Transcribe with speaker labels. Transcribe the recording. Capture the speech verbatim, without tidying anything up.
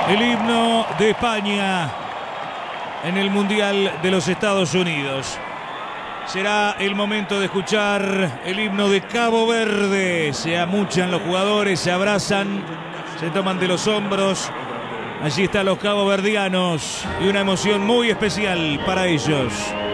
Speaker 1: el himno de España en el Mundial de los Estados Unidos. Será el momento de escuchar el himno de Cabo Verde. Se amuchan los jugadores, se abrazan, se toman de los hombros. Allí están los caboverdianos y una emoción muy especial para ellos.